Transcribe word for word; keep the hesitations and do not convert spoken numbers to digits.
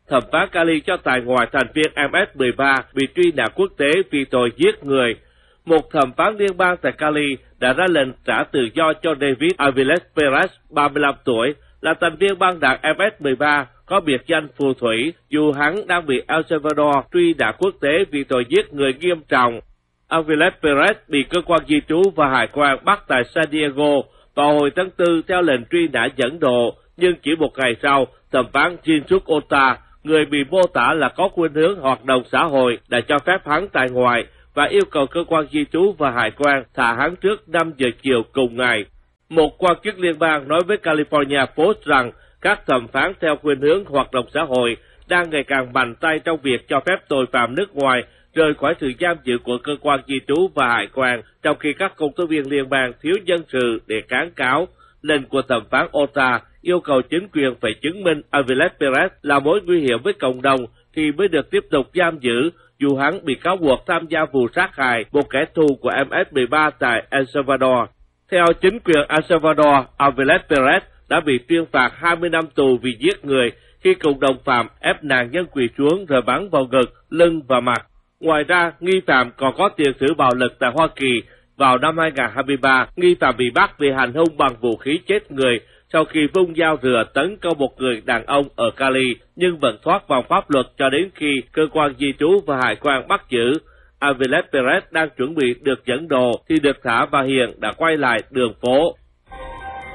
thẩm phán Cali cho tại ngoại thành viên em ét mười ba bị truy nã quốc tế vì tội giết người. Một thẩm phán liên bang tại Cali đã ra lệnh trả tự do cho David Aviles Perez, ba mươi lăm tuổi, là thành viên băng đảng em ét mười ba, có biệt danh phù thủy, dù hắn đang bị El Salvador truy nã quốc tế vì tội giết người nghiêm trọng. Aviles Perez bị cơ quan di trú và hải quan bắt tại San Diego vào hồi tháng tư theo lệnh truy nã dẫn độ, nhưng chỉ một ngày sau, thẩm phán Jean Ota, người bị mô tả là có khuynh hướng hoạt động xã hội, đã cho phép hắn tại ngoại và yêu cầu cơ quan di trú và hải quan thả hắn trước năm giờ chiều cùng ngày. Một quan chức liên bang nói với California Post rằng các thẩm phán theo khuynh hướng hoạt động xã hội đang ngày càng mạnh tay trong việc cho phép tội phạm nước ngoài rời khỏi sự giam giữ của cơ quan di trú và hải quan, trong khi các công tố viên liên bang thiếu dân sự để kháng cáo. Lệnh của thẩm phán Ota yêu cầu chính quyền phải chứng minh Aviles Perez là mối nguy hiểm với cộng đồng thì mới được tiếp tục giam giữ, dù hắn bị cáo buộc tham gia vụ sát hại một kẻ thù của em ét mười ba tại El Salvador. Theo chính quyền El Salvador, Aviles Perez đã bị tuyên phạt hai mươi năm tù vì giết người khi cùng đồng phạm ép nạn nhân quỳ xuống rồi bắn vào ngực, lưng và mặt. Ngoài ra, nghi phạm còn có tiền sử bạo lực tại Hoa Kỳ. Vào năm hai nghìn không trăm hai mươi ba, nghi phạm bị bắt vì hành hung bằng vũ khí chết người sau khi vung dao rửa tấn công một người đàn ông ở Cali, nhưng vẫn thoát vòng pháp luật cho đến khi cơ quan di trú và hải quan bắt giữ. Aviles Perez đang chuẩn bị được dẫn độ thì được thả và hiện đã quay lại đường phố.